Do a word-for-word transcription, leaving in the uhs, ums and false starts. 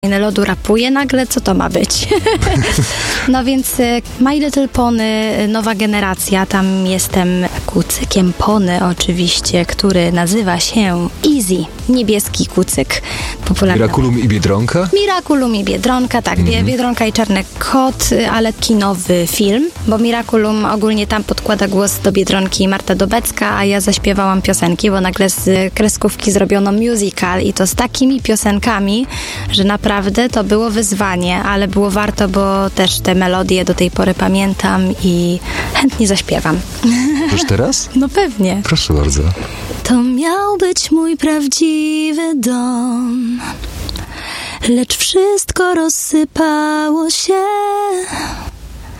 Lodu rapuje nagle, co to ma być? No więc My Little Pony, nowa generacja, tam jestem kucykiem pony oczywiście, który nazywa się Easy, niebieski kucyk. Popularny. Miraculum i Biedronka? Miraculum i Biedronka, tak, mm-hmm. Biedronka i Czarny Kot, ale kinowy film, bo Miraculum ogólnie tam podkłada głos do Biedronki Marta Dobecka, a ja zaśpiewałam piosenki, bo nagle z kreskówki zrobiono musical i to z takimi piosenkami, że naprawdę Naprawdę to było wyzwanie, ale było warto, bo też te melodie do tej pory pamiętam i chętnie zaśpiewam. Już teraz? No pewnie. Proszę bardzo. To miał być mój prawdziwy dom, lecz wszystko rozsypało się.